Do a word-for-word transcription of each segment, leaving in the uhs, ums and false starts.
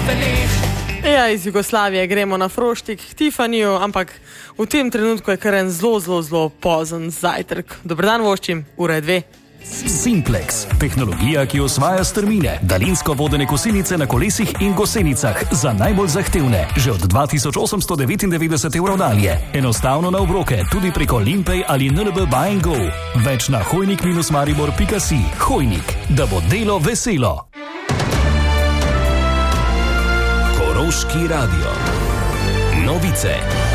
Ja, iz Jugoslavije gremo na Froštik k Tifaniju, ampak v tem trenutku je kar en zelo, zelo, zelo pozen zajtrk. Dober dan voščim, ura je dve. Simplex, tehnologija, ki osvaja strmine, daljinsko vodene kosilnice na kolesih in gosenicah za najbolj zahtevne, že od dva tisoč osemsto devetindevetdeset evrov dalje. Enostavno na obroke, tudi preko Limpay ali N L B Buy and Go. Več na hojnik maribor pika si. Hojnik, da bo delo veselo. Koroški radio. Novice.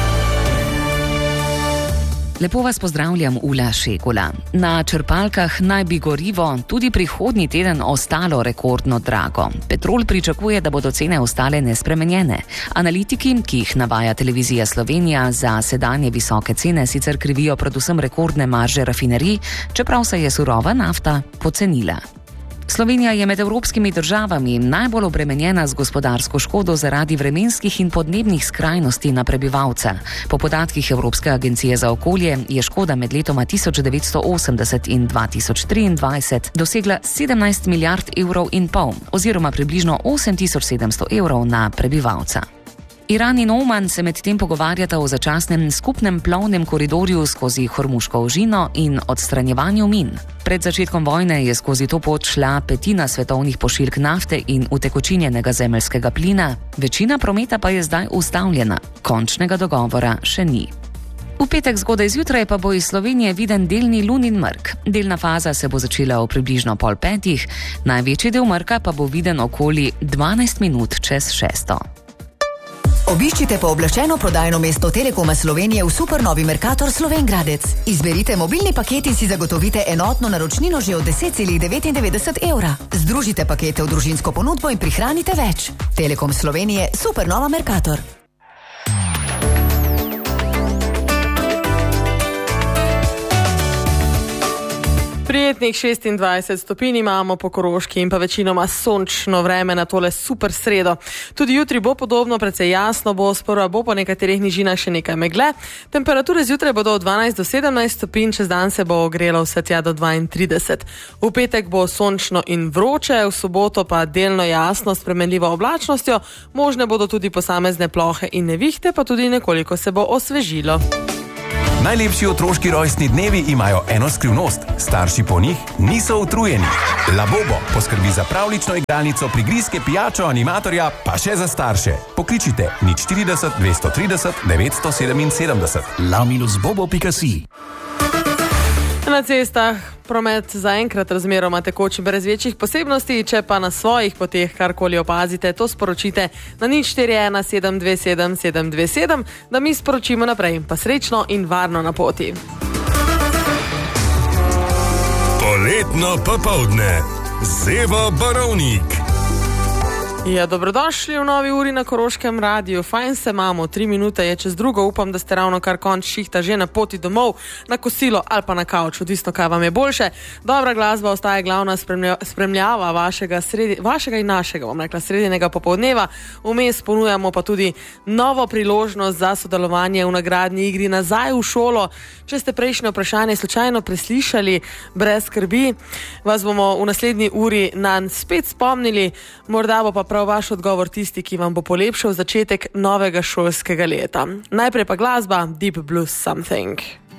Lepo vas pozdravljam, Ula Šekula. Na črpalkah naj bi gorivo tudi prihodnji teden ostalo rekordno drago. Petrol pričakuje, da bodo cene ostale nespremenjene. Analitiki, ki jih navaja Televizija Slovenija, za sedanje visoke cene sicer krivijo predvsem rekordne marže rafinerij, čeprav se je surova nafta pocenila. Slovenija je med evropskimi državami najbolj obremenjena z gospodarsko škodo zaradi vremenskih in podnebnih skrajnosti na prebivalca. Po podatkih Evropske agencije za okolje je škoda med letoma tisoč devetsto osemdeset in dva tisoč triindvajset dosegla sedemnajst milijard evrov in pol, oziroma približno osem tisoč sedemsto evrov na prebivalca. Iran in Oman se medtem pogovarjata o začasnem skupnem plovnem koridorju skozi Hormuško ožino in odstranjevanju min. Pred začetkom vojne je skozi to pot šla petina svetovnih pošiljk nafte in utekočinjenega zemeljskega plina, večina prometa pa je zdaj ustavljena. Končnega dogovora še ni. V petek zgodaj zjutraj pa bo iz Slovenije viden delni lunin mrk. Delna faza se bo začela v približno pol petih, največji del mrka pa bo viden okoli dvanajst minut čez šesto. Obiščite pooblaščeno prodajno mesto Telekoma Slovenije v supernovi Mercator Slovengradec. Izberite mobilni paket in si zagotovite enotno naročnino že od deset celih devetindevetdeset evra. Združite pakete v družinsko ponudbo in prihranite več. Telekom Slovenije, supernova Mercator. Prijetnih šestindvajset stopinj imamo po Koroški in pa večinoma sončno vreme na tole super sredo. Tudi jutri bo podobno, precej jasno bo, sprva bo po nekaterih nižinah še nekaj megle. Temperature zjutraj bodo od dvanajst do sedemnajst stopinj, čez dan se bo ogrelo vse tja do dvaintrideset. V petek bo sončno in vroče, v soboto pa delno jasno s spremenljivo oblačnostjo, možne bodo tudi posamezne plohe in nevihte, pa tudi nekoliko se bo osvežilo. Najlepši otroški rojstni dnevi imajo eno skrivnost. Starši po njih niso utrujeni. Labobo poskrbi za pravlično igralnico, prigrizke, pijačo, animatorja, pa še za starše. Pokličite nič štirideset dvesto trideset devetsto sedeminsedemdeset. la minus bobo pika si. Na cestah promet zaenkrat razmeroma tekoč brez večjih posebnosti, če pa na svojih poteh karkoli opazite, to sporočite na nič štiri ena sedem dve sedem sedem dve sedem, da mi sporočimo naprej. Pa srečno in varno na poti. Poletno popoldne. Zeva Barovnik. Ja, dobrodošli v novi uri na Koroškem radiju. Fajn se imamo, tri minute je čez drugo. Upam, da ste ravno kar konč šihta že na poti domov, na kosilo ali pa na kavč, odvisno kaj vam je boljše. Dobra glasba ostaje glavna spremlja, spremljava vašega, sredi, vašega in našega, bom rekla, sredinega popoldneva. Vmes ponujamo pa tudi novo priložnost za sodelovanje v nagradni igri Nazaj v šolo. Če ste prejšnje vprašanje slučajno preslišali, brez skrbi, vas bomo v naslednji uri nanj spet spomnili. Morda bo pa prav vaš odgovor tisti, ki vam bo polepšal začetek novega šolskega leta. Najprej pa glasba Deep Blues Something.